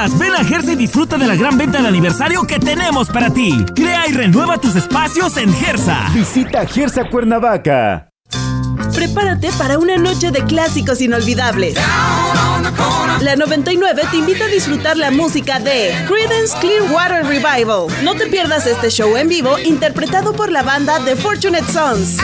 más, ven a Gersa y disfruta de la gran venta de aniversario que tenemos para ti. Crea y renueva tus espacios en Gersa. Visita Gersa Cuernavaca. Prepárate para una noche de clásicos inolvidables. La 99 te invita a disfrutar la música de Creedence Clearwater Revival. No te pierdas este show en vivo interpretado por la banda The Fortunate Sons.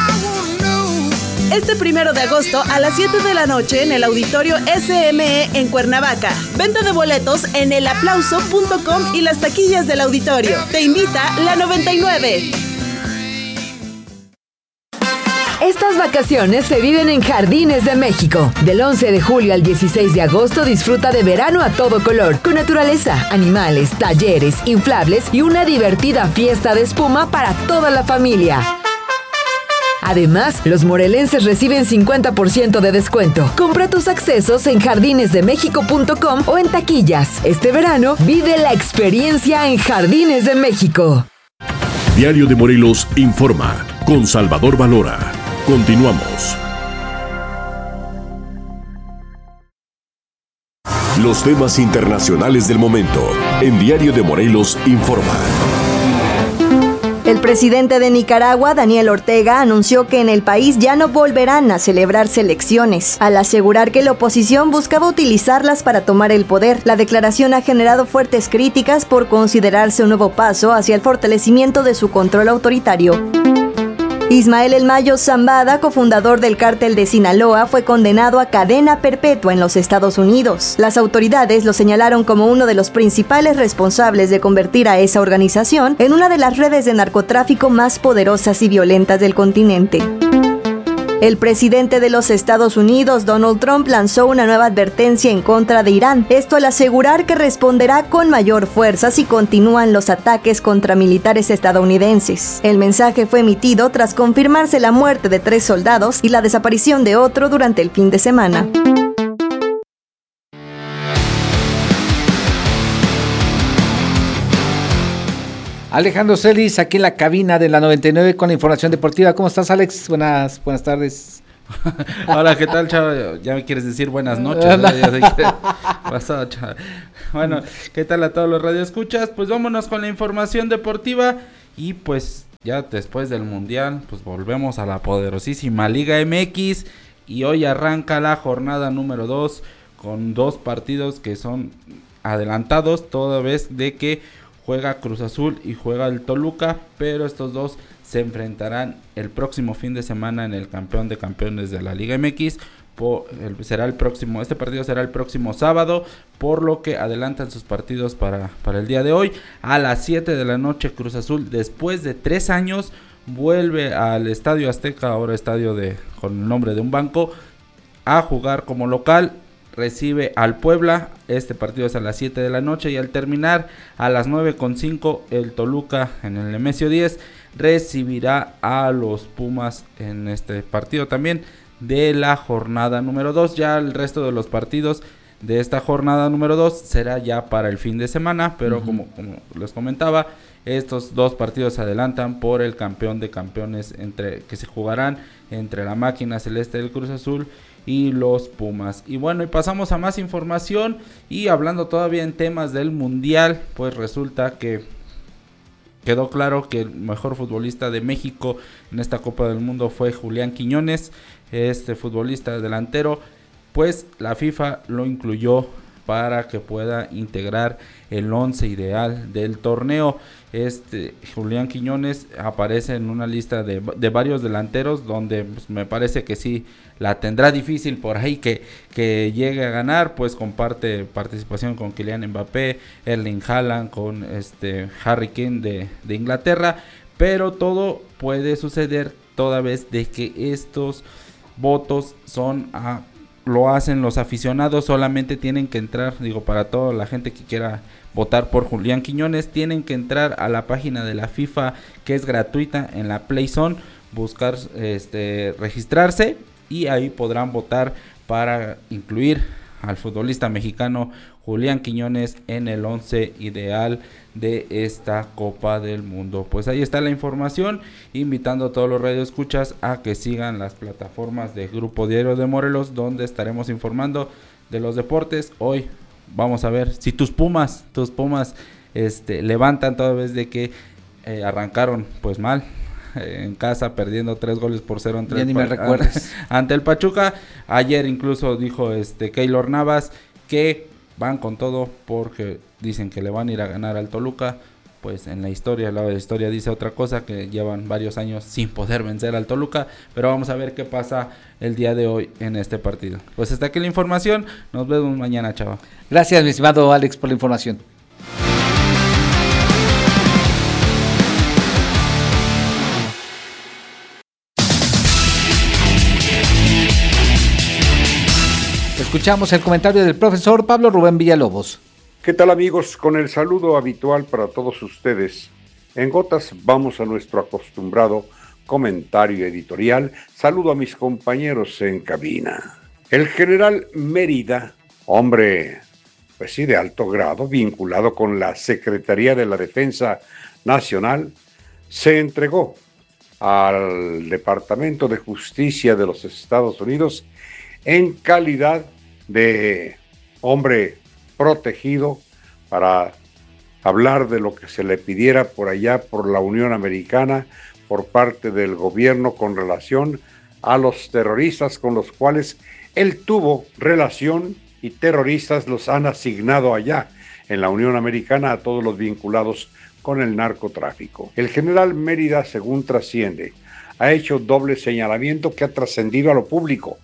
Este 1 de agosto a las 7 de la noche en el Auditorio SME en Cuernavaca. Venta de boletos en elaplauso.com y las taquillas del auditorio. Te invita la 99. Estas vacaciones se viven en Jardines de México. Del 11 de julio al 16 de agosto disfruta de verano a todo color, con naturaleza, animales, talleres, inflables y una divertida fiesta de espuma para toda la familia. Además, los morelenses reciben 50% de descuento. Compra tus accesos en jardinesdemexico.com o en taquillas. Este verano, vive la experiencia en Jardines de México. Diario de Morelos informa con Salvador Valora. Continuamos. Los temas internacionales del momento en Diario de Morelos informa. El presidente de Nicaragua, Daniel Ortega, anunció que en el país ya no volverán a celebrarse elecciones, al asegurar que la oposición buscaba utilizarlas para tomar el poder. La declaración ha generado fuertes críticas por considerarse un nuevo paso hacia el fortalecimiento de su control autoritario. Ismael El Mayo Zambada, cofundador del cártel de Sinaloa, fue condenado a cadena perpetua en los Estados Unidos. Las autoridades lo señalaron como uno de los principales responsables de convertir a esa organización en una de las redes de narcotráfico más poderosas y violentas del continente. El presidente de los Estados Unidos, Donald Trump, lanzó una nueva advertencia en contra de Irán. Esto al asegurar que responderá con mayor fuerza si continúan los ataques contra militares estadounidenses. El mensaje fue emitido tras confirmarse la muerte de 3 soldados y la desaparición de otro durante el fin de semana. Alejandro Celis, aquí en la cabina de la 99 con la información deportiva. ¿Cómo estás, Alex? Buenas tardes. Hola, ¿qué tal, chavo? Ya me quieres decir buenas noches. Pasado, chavo. Bueno, ¿qué tal a todos los radioescuchas? Pues vámonos con la información deportiva y pues ya después del Mundial, pues volvemos a la poderosísima Liga MX y hoy arranca la jornada número 2 con 2 partidos que son adelantados toda vez de que juega Cruz Azul y juega el Toluca, pero estos dos se enfrentarán el próximo fin de semana en el campeón de campeones de la Liga MX. Este partido será el próximo sábado, por lo que adelantan sus partidos para el día de hoy. A las 7 de la noche Cruz Azul, después de 3 años, vuelve al Estadio Azteca, ahora estadio con el nombre de un banco, a jugar como local. Recibe al Puebla, este partido es a las 7 de la noche y al terminar a las 9:05 el Toluca en el Nemesio 10 recibirá a los Pumas en este partido también de la jornada número 2. Ya el resto de los partidos de esta jornada número 2 será ya para el fin de semana, pero como les comentaba, estos 2 partidos se adelantan por el campeón de campeones que se jugarán entre la máquina celeste del Cruz Azul y los Pumas. Y bueno, y pasamos a más información y hablando todavía en temas del Mundial, pues resulta que quedó claro que el mejor futbolista de México en esta Copa del Mundo fue Julián Quiñones, este futbolista delantero, pues la FIFA lo incluyó para que pueda integrar el 11 ideal del torneo. Julián Quiñones aparece en una lista de varios delanteros donde pues, me parece que sí la tendrá difícil por ahí que llegue a ganar, pues comparte participación con Kylian Mbappé, Erling Haaland, con Harry Kane de Inglaterra, pero todo puede suceder toda vez de que estos votos lo hacen los aficionados, solamente tienen que entrar, para toda la gente que quiera votar por Julián Quiñones, tienen que entrar a la página de la FIFA, que es gratuita, en la Play Zone, buscar, registrarse, y ahí podrán votar para incluir al futbolista mexicano Julián Quiñones en el 11 ideal de esta Copa del Mundo. Pues ahí está la información, invitando a todos los radioescuchas a que sigan las plataformas de Grupo Diario de Morelos, donde estaremos informando de los deportes. Hoy vamos a ver si tus Pumas levantan toda vez de que arrancaron pues mal en casa, perdiendo 3-0 ante el Pachuca. Ayer incluso dijo Keylor Navas que van con todo porque dicen que le van a ir a ganar al Toluca. Pues en la historia dice otra cosa, que llevan varios años sin poder vencer al Toluca, pero vamos a ver qué pasa el día de hoy en este partido. Pues hasta aquí la información, nos vemos mañana, chava. Gracias, mi estimado Alex, por la información. Escuchamos el comentario del profesor Pablo Rubén Villalobos. ¿Qué tal, amigos? Con el saludo habitual para todos ustedes. En gotas vamos a nuestro acostumbrado comentario editorial. Saludo a mis compañeros en cabina. El general Mérida, hombre, pues sí, de alto grado, vinculado con la Secretaría de la Defensa Nacional, se entregó al Departamento de Justicia de los Estados Unidos en calidad de hombre protegido para hablar de lo que se le pidiera por allá por la Unión Americana por parte del gobierno con relación a los terroristas con los cuales él tuvo relación, y terroristas los han asignado allá en la Unión Americana a todos los vinculados con el narcotráfico. El general Mérida, según trasciende, ha hecho doble señalamiento que ha trascendido a lo público.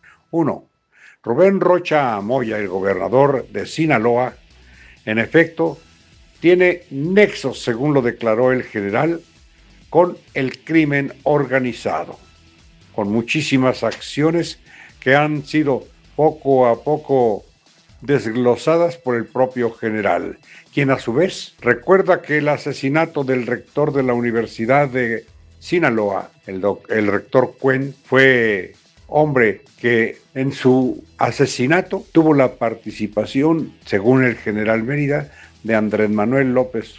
1. Rubén Rocha Moya, el gobernador de Sinaloa, en efecto, tiene nexos, según lo declaró el general, con el crimen organizado, con muchísimas acciones que han sido poco a poco desglosadas por el propio general, quien a su vez recuerda que el asesinato del rector de la Universidad de Sinaloa, el rector Cuen, fue hombre que en su asesinato tuvo la participación, según el general Mérida, de Andrés Manuel López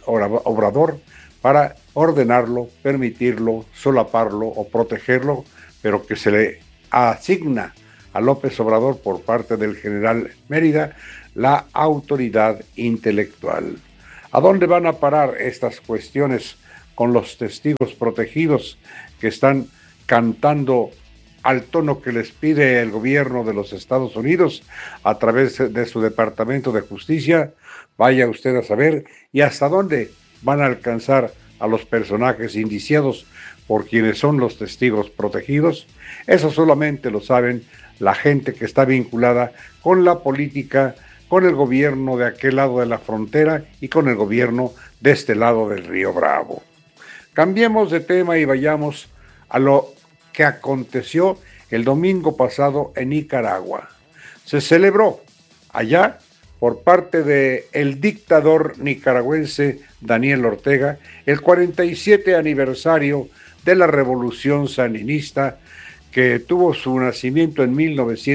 Obrador para ordenarlo, permitirlo, solaparlo o protegerlo, pero que se le asigna a López Obrador por parte del general Mérida la autoridad intelectual. ¿A dónde van a parar estas cuestiones con los testigos protegidos que están cantando al tono que les pide el gobierno de los Estados Unidos a través de su Departamento de Justicia? Vaya usted a saber, y hasta dónde van a alcanzar a los personajes indiciados por quienes son los testigos protegidos. Eso solamente lo saben la gente que está vinculada con la política, con el gobierno de aquel lado de la frontera y con el gobierno de este lado del Río Bravo. Cambiemos de tema y vayamos a lo que aconteció el domingo pasado en Nicaragua. Se celebró allá, por parte del dictador nicaragüense Daniel Ortega, el 47 aniversario de la Revolución Sandinista, que tuvo su nacimiento en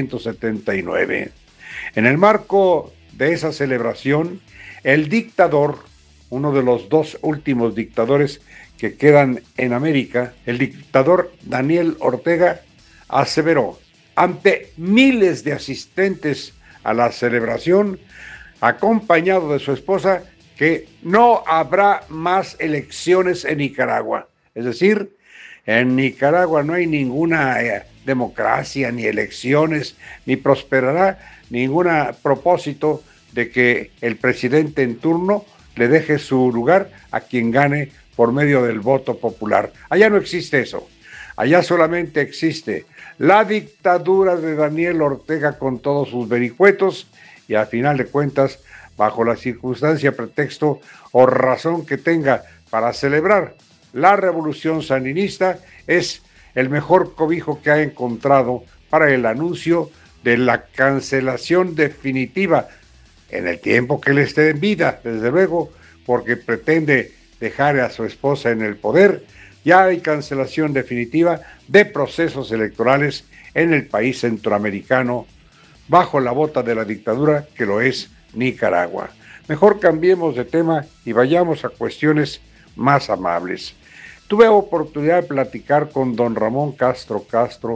1979. En el marco de esa celebración, el dictador, uno de los dos últimos dictadores que quedan en América, el dictador Daniel Ortega, aseveró ante miles de asistentes a la celebración, acompañado de su esposa, que no habrá más elecciones en Nicaragua. Es decir, en Nicaragua no hay ninguna democracia, ni elecciones, ni prosperará ningún propósito de que el presidente en turno le deje su lugar a quien gane por medio del voto popular. Allá no existe eso. Allá solamente existe la dictadura de Daniel Ortega con todos sus vericuetos, y al final de cuentas, bajo la circunstancia, pretexto o razón que tenga para celebrar la revolución sandinista, es el mejor cobijo que ha encontrado para el anuncio de la cancelación definitiva, en el tiempo que él esté en vida, desde luego, porque pretende dejar a su esposa en el poder. Ya hay cancelación definitiva de procesos electorales en el país centroamericano, bajo la bota de la dictadura que lo es Nicaragua. Mejor cambiemos de tema y vayamos a cuestiones más amables. Tuve oportunidad de platicar con don Ramón Castro,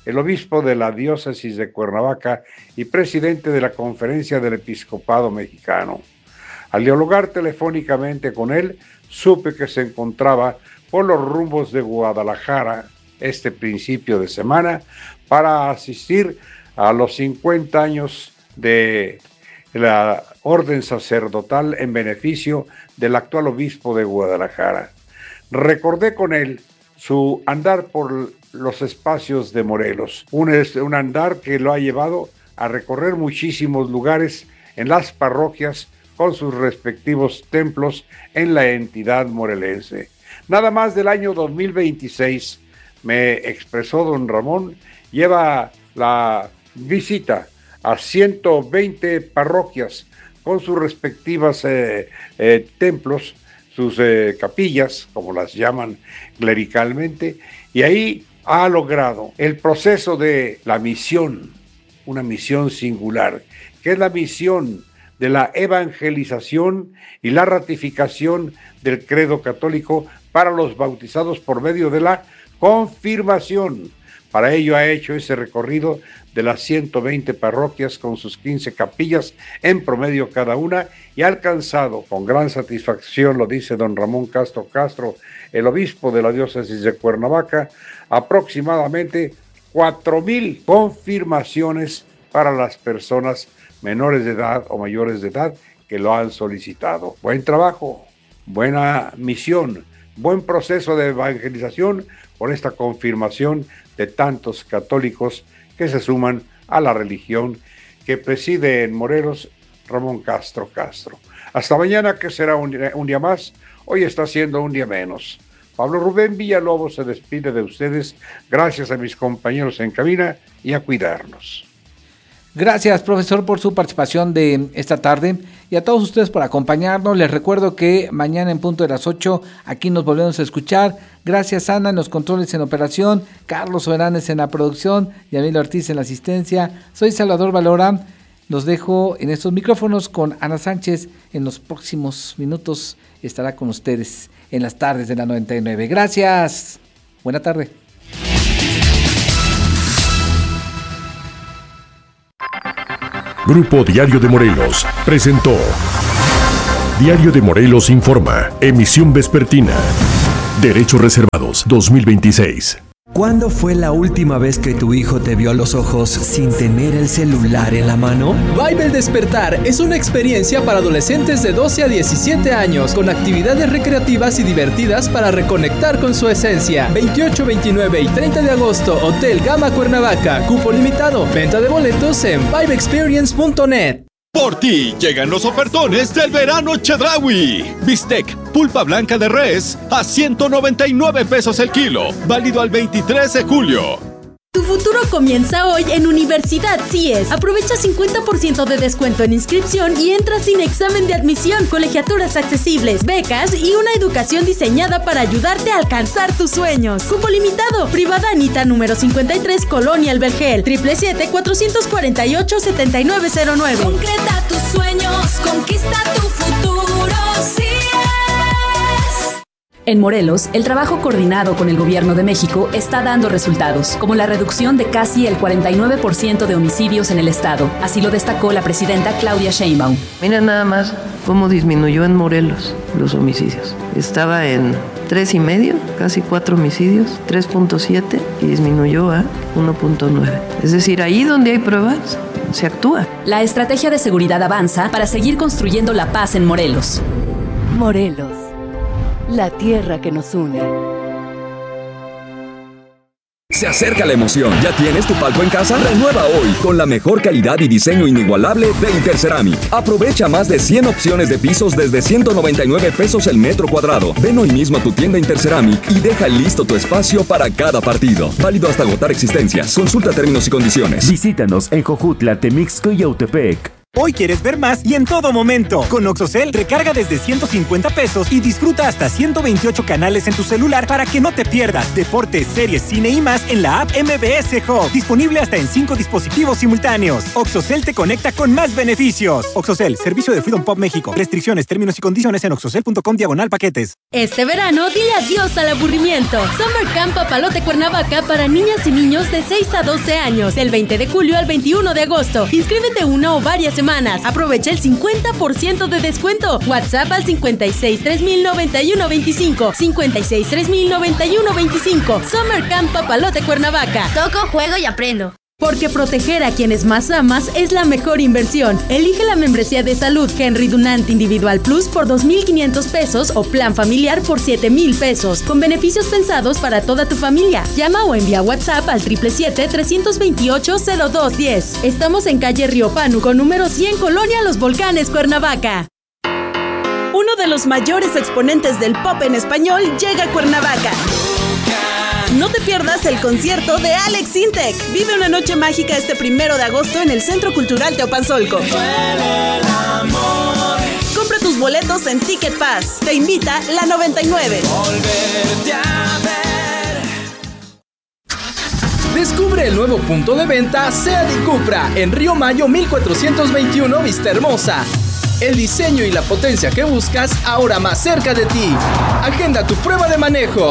el obispo de la diócesis de Cuernavaca y presidente de la Conferencia del Episcopado Mexicano. Al dialogar telefónicamente con él, supe que se encontraba por los rumbos de Guadalajara este principio de semana para asistir a los 50 años de la orden sacerdotal en beneficio del actual obispo de Guadalajara. Recordé con él su andar por los espacios de Morelos, un andar que lo ha llevado a recorrer muchísimos lugares en las parroquias con sus respectivos templos en la entidad morelense. Nada más del año 2026, me expresó don Ramón, lleva la visita a 120 parroquias con sus respectivas templos, sus capillas, como las llaman clericalmente, y ahí ha logrado el proceso de la misión, una misión singular, que es la misión de la evangelización y la ratificación del credo católico para los bautizados por medio de la confirmación. Para ello ha hecho ese recorrido de las 120 parroquias con sus 15 capillas en promedio cada una y ha alcanzado con gran satisfacción, lo dice don Ramón Castro Castro, el obispo de la diócesis de Cuernavaca, aproximadamente 4,000 confirmaciones para las personas menores de edad o mayores de edad que lo han solicitado. Buen trabajo, buena misión, buen proceso de evangelización por esta confirmación de tantos católicos que se suman a la religión que preside en Morelos Ramón Castro Castro. Hasta mañana, que será un día más. Hoy está siendo un día menos. Pablo Rubén Villalobos se despide de ustedes. Gracias a mis compañeros en cabina y a cuidarnos. Gracias, profesor, por su participación de esta tarde y a todos ustedes por acompañarnos. Les recuerdo que mañana en punto de las 8 aquí nos volvemos a escuchar. Gracias, Ana, en los controles en operación, Carlos Soberanes en la producción, Yamil Ortiz en la asistencia. Soy Salvador Valora. Los dejo en estos micrófonos con Ana Sánchez. En los próximos minutos estará con ustedes en las tardes de la 99. Gracias. Buena tarde. Grupo Diario de Morelos presentó Diario de Morelos Informa, emisión vespertina. Derechos reservados 2026. ¿Cuándo fue la última vez que tu hijo te vio a los ojos sin tener el celular en la mano? Vibe el Despertar es una experiencia para adolescentes de 12 a 17 años con actividades recreativas y divertidas para reconectar con su esencia. 28, 29 y 30 de agosto, Hotel Gama Cuernavaca. Cupo limitado. Venta de boletos en vibeexperience.net. Por ti llegan los ofertones del verano Chedraui. Bistec, pulpa blanca de res a 199 pesos el kilo. Válido al 23 de julio. Tu futuro comienza hoy en Universidad CIES. Aprovecha 50% de descuento en inscripción y entra sin examen de admisión, colegiaturas accesibles, becas y una educación diseñada para ayudarte a alcanzar tus sueños. Cupo limitado. Privada Anita número 53, Colonia El Vergel. 777-448-7909. Concreta tus sueños, conquista tu futuro, CIES. En Morelos, el trabajo coordinado con el Gobierno de México está dando resultados, como la reducción de casi el 49% de homicidios en el estado. Así lo destacó la presidenta Claudia Sheinbaum. Mira nada más cómo disminuyó en Morelos los homicidios. Estaba en 3,5, casi 4 homicidios, 3.7 y disminuyó a 1.9. Es decir, ahí donde hay pruebas, se actúa. La estrategia de seguridad avanza para seguir construyendo la paz en Morelos. Morelos. La tierra que nos une. Se acerca la emoción. ¿Ya tienes tu palco en casa? Renueva hoy con la mejor calidad y diseño inigualable de Interceramic. Aprovecha más de 100 opciones de pisos desde 199 pesos el metro cuadrado. Ven hoy mismo a tu tienda Interceramic y deja listo tu espacio para cada partido. Válido hasta agotar existencias. Consulta términos y condiciones. Visítanos en Jojutla, Temixco y Yautepec. Hoy quieres ver más y en todo momento. Con Oxocel, recarga desde 150 pesos y disfruta hasta 128 canales en tu celular para que no te pierdas deportes, series, cine y más en la app MBS Hub. Disponible hasta en 5 dispositivos simultáneos. Oxocel te conecta con más beneficios. Oxocel, servicio de Freedom Pop México. Restricciones, términos y condiciones en oxocel.com/paquetes. Este verano, dile adiós al aburrimiento. Summer Camp Papalote Cuernavaca para niñas y niños de 6 a 12 años, del 20 de julio al 21 de agosto. Inscríbete una o varias semanas. Aprovecha el 50% de descuento. WhatsApp al 56 3000 91 25. 56 3000 91 25. Summer Camp Papalote Cuernavaca. Toco, juego y aprendo. Porque proteger a quienes más amas es la mejor inversión. Elige la membresía de salud Henry Dunant Individual Plus por 2,500 pesos o plan familiar por 7,000 pesos, con beneficios pensados para toda tu familia. Llama o envía WhatsApp al 777-328-0210. Estamos en calle Río Pánuco, número 100, Colonia Los Volcanes, Cuernavaca. Uno de los mayores exponentes del pop en español llega a Cuernavaca. No te pierdas el concierto de Alex Intec. Vive una noche mágica este 1 de agosto en el Centro Cultural Teopanzolco. Compra tus boletos en Ticket Pass. Te invita la 99. Descubre el nuevo punto de venta Seat y Cupra en Río Mayo 1421 Vista Hermosa. El diseño y la potencia que buscas ahora más cerca de ti. Agenda tu prueba de manejo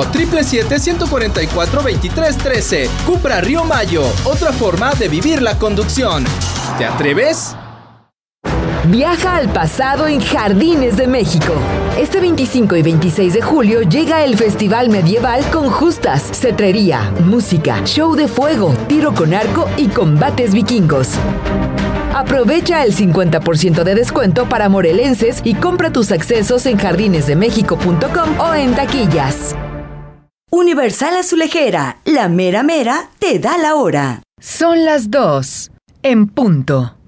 777-144-2313. Cupra Río Mayo, otra forma de vivir la conducción. ¿Te atreves? Viaja al pasado en Jardines de México. Este 25 y 26 de julio llega el Festival Medieval con justas, cetrería, música, show de fuego, tiro con arco y combates vikingos. Aprovecha el 50% de descuento para morelenses y compra tus accesos en jardinesdemexico.com o en taquillas. Universal Azulejera, la mera mera te da la hora. Son las 2 en punto.